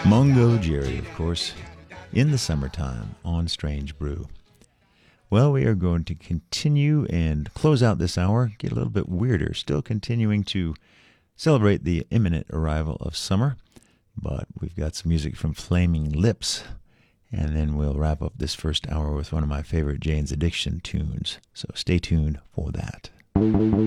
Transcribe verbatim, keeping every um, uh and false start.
Mungo Jerry, of course, in the summertime on Strange Brew. Well, we are going to continue and close out this hour, get a little bit weirder, still continuing to celebrate the imminent arrival of summer, but we've got some music from Flaming Lips, and then we'll wrap up this first hour with one of my favorite Jane's Addiction tunes, so stay tuned for that.